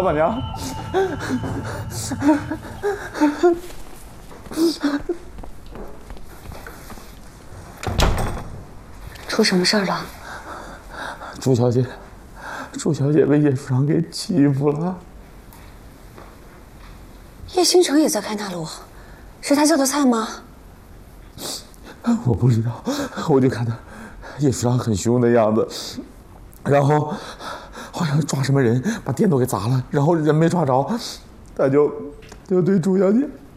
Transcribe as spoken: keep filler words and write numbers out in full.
板娘。 出什么事儿了？ 朱小姐，朱小姐被叶署长给欺负了。 叶星辰也在开大路，是他叫的菜吗？ 我不知道，我就看他叶署长很凶的样子，然后好像抓什么人，把店都给砸了，然后人没抓着，他就就对朱小姐